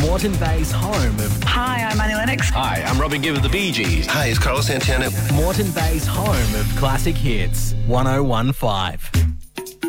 Moreton Bay's home of... Hi, I'm Annie Lennox. Hi, I'm Robbie Gibb of the Bee Gees. Hi, it's Carlos Santana. Moreton Bay's home of classic hits. 1015.